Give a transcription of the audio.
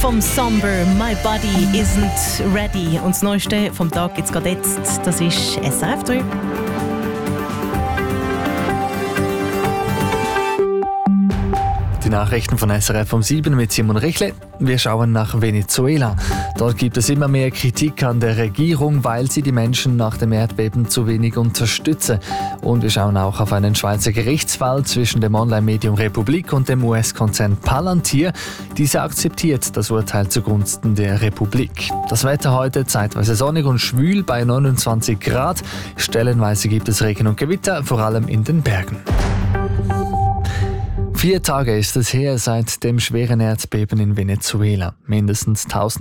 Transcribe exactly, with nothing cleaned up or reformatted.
Vom Somber, My Body Isn't Ready. Und das Neueste vom Tag gibt es gerade jetzt. Das ist S R F drei. Die Nachrichten von S R F um sieben mit Simon Richle. Wir schauen nach Venezuela. Dort gibt es immer mehr Kritik an der Regierung, weil sie die Menschen nach dem Erdbeben zu wenig unterstütze. Und wir schauen auch auf einen Schweizer Gerichtsfall zwischen dem Online-Medium Republik und dem U S-Konzern Palantir. Dieser akzeptiert das Urteil zugunsten der Republik. Das Wetter heute zeitweise sonnig und schwül bei neunundzwanzig Grad. Stellenweise gibt es Regen und Gewitter, vor allem in den Bergen. Vier Tage ist es her seit dem schweren Erdbeben in Venezuela. Mindestens tausend